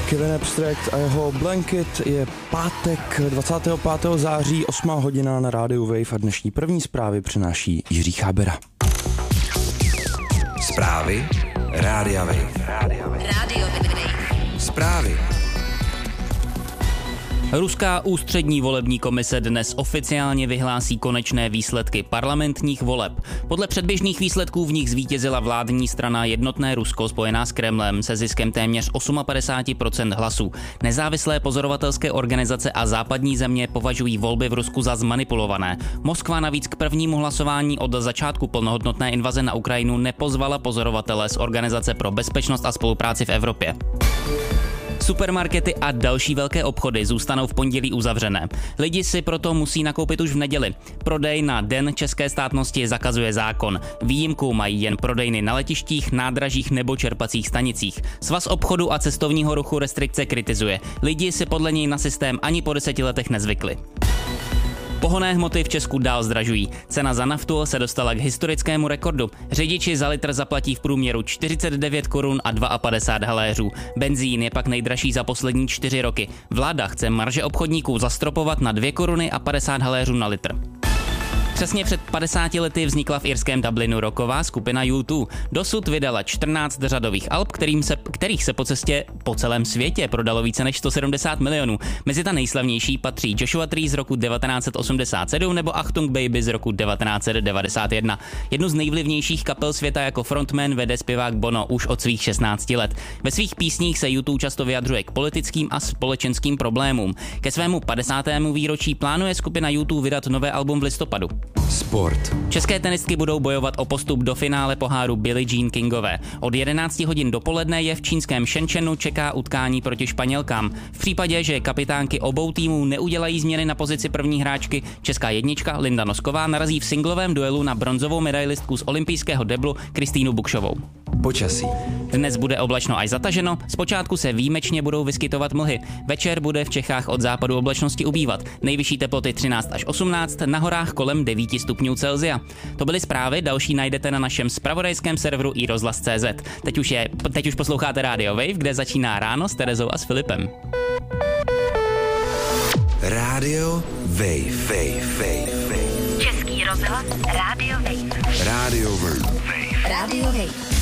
Kevin Abstract a jeho Blanket. Je pátek 25. září, 8 hodina na rádiu Wave a dnešní první zprávy přináší Jiří Chábera. Zprávy Rádia Wave. Radio Wave. Zprávy. Ruská ústřední volební komise dnes oficiálně vyhlásí konečné výsledky parlamentních voleb. Podle předběžných výsledků v nich zvítězila vládní strana Jednotné Rusko spojená s Kremlem se ziskem téměř 58% hlasů. Nezávislé pozorovatelské organizace a západní země považují volby v Rusku za zmanipulované. Moskva navíc k prvnímu hlasování od začátku plnohodnotné invaze na Ukrajinu nepozvala pozorovatele z Organizace pro bezpečnost a spolupráci v Evropě. Supermarkety a další velké obchody zůstanou v pondělí uzavřené. Lidi si proto musí nakoupit už v neděli. Prodej na Den české státnosti zakazuje zákon. Výjimku mají jen prodejny na letištích, nádražích nebo čerpacích stanicích. Svaz obchodu a cestovního ruchu restrikce kritizuje. Lidi si podle něj na systém ani po 10 letech nezvykli. Pohonné hmoty v Česku dál zdražují. Cena za naftu se dostala k historickému rekordu. Řidiči za litr zaplatí v průměru 49 korun a 52 haléřů. Benzín je pak nejdražší za poslední 4 roky. Vláda chce marže obchodníků zastropovat na 2 koruny a 50 haléřů na litr. Přesně před 50 lety vznikla v irském Dublinu rocková skupina U2. Dosud vydala 14 řadových alb, kterých se po cestě po celém světě prodalo více než 170 milionů. Mezi ta nejslavnější patří Joshua Tree z roku 1987 nebo Achtung Baby z roku 1991. Jednu z nejvlivnějších kapel světa jako frontman vede zpěvák Bono už od svých 16 let. Ve svých písních se U2 často vyjadřuje k politickým a společenským problémům. Ke svému 50. výročí plánuje skupina U2 vydat nové album v listopadu. Sport. České tenistky budou bojovat o postup do finále poháru Billie Jean Kingové. Od 11 hodin dopoledne je v čínském Shenzhenu čeká utkání proti Španělkám. V případě, že kapitánky obou týmů neudělají změny na pozici první hráčky, česká jednička Linda Nosková narazí v singlovém duelu na bronzovou medailistku z olympijského deblu Kristýnu Bukšovou. Počasí. Dnes bude oblačno až zataženo, zpočátku se výjimečně budou vyskytovat mlhy. Večer bude v Čechách od západu oblačnosti ubývat. Nejvyšší teploty 13 až 18, na horách kolem 9 stupňů Celsia. To byly zprávy, další najdete na našem zpravodajském serveru iRozhlas.cz. Teď už posloucháte Radio Wave, kde začíná ráno s Terezou a s Filipem. Radio Wave. Český rozhlas Radio Wave. Radio Wave. Radio Wave.